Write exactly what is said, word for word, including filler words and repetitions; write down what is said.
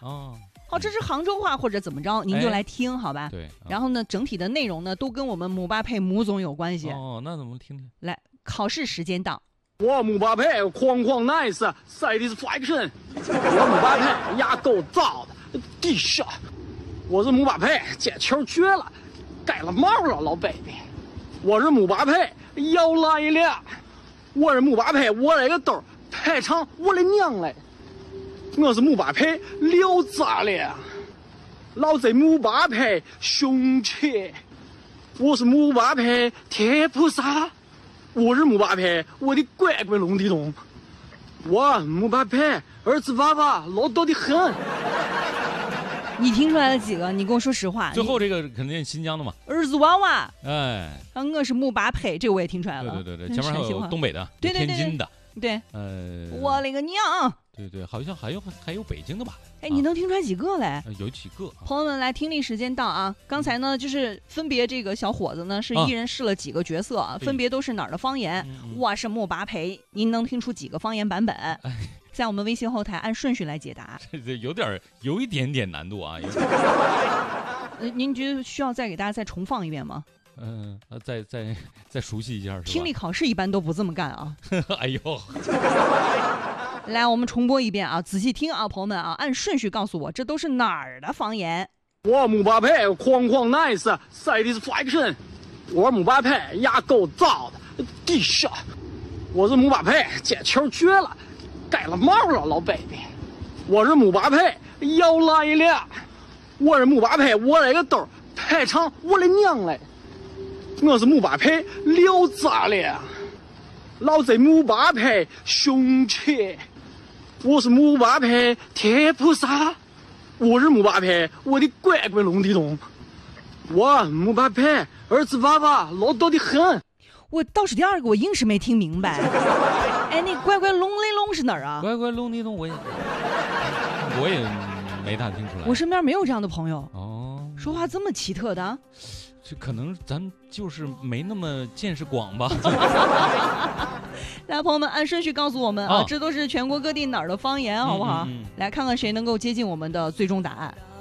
哦， 好，这是杭州话或者怎么着，您就来听好吧。 对。 然后呢，整体的内容呢都跟我们姆巴佩姆总有关系。 哦，那怎么听听？ 来，考试时间到。 我姆巴佩哐哐 nice，satisfaction。我姆巴佩牙够造的，地下。我是姆巴佩，这球绝了，盖了帽了，老 baby。我是姆巴佩，要来了。我是姆巴佩，我这个兜太长，我的娘嘞！我是姆巴佩，聊咋了？老子姆巴佩兄弟，我是姆巴佩铁菩萨，我是姆巴佩，我的乖乖龙地洞。我姆巴佩儿子娃娃老多的很。 你听出来了几个？你跟我说实话。 最后这个肯定新疆的嘛。 儿子娃娃。 哎。 啊，我是姆巴佩，这个我也听出来了。 对对对对，前面还有东北的， 对对对， 天津的。 对。 呃。 我勒个娘！ 对对，好像还有还有北京的吧？ 哎，你能听出来几个嘞？ 啊、有几个、啊。 朋友们，来听力时间到啊！刚才呢，就是分别这个小伙子呢是一人试了几个角色，啊、分别都是哪儿的方言。 嗯、 我是姆巴佩，您能听出几个方言版本？哎、在我们微信后台按顺序来解答。 这这有点有一点点难度啊。 呃，您觉得需要再给大家再重放一遍吗？ 嗯，呃，再再再熟悉一下是吧？ 听力考试一般都不这么干啊。 哎呦。 来，我们重播一遍啊，仔细听啊，朋友们啊，按顺序告诉我，这都是哪儿的方言？ 我姆巴佩哐哐 nice，satisfaction。我姆巴佩牙够造的，地下。我是姆巴佩，这球绝了，盖了帽了，老 baby。我是姆巴佩，要来了。我是姆巴佩，我这个兜太长，我的娘嘞！我是姆巴佩，聊咋了？老子姆巴佩兄弟。我是姆巴佩铁菩萨，我是姆巴佩，我的乖乖龙地洞。我姆巴佩儿子娃娃老多的很。 我倒数第二个我硬是没听明白。哎，那乖乖龙雷龙是哪儿啊？ 乖乖龙地洞我也我也没太听出来。 我身边没有这样的朋友哦， 说话这么奇特的。 这可能咱就是没那么见识广吧。 来，朋友们按顺序告诉我们啊， 哦、 这都是全国各地哪儿的方言，好不好？ 嗯嗯嗯来看看谁能够接近我们的最终答案。